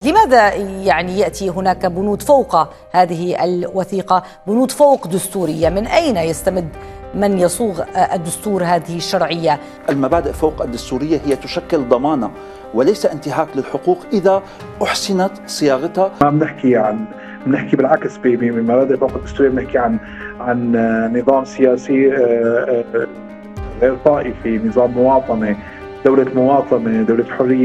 لماذا يعني يأتي هناك بنود فوق هذه الوثيقة، بنود فوق دستورية؟ من أين يستمد من يصوغ الدستور هذه الشرعية؟ المبادئ فوق الدستورية هي تشكل ضمانة وليس انتهاك للحقوق إذا أحسنت صياغتها. ما بنحكي بالعكس بمبادئ فوق الدستورية، بنحكي عن نظام سياسي غير طائفي، نظام مواطنة، دولة مواطنة، دولة حرية.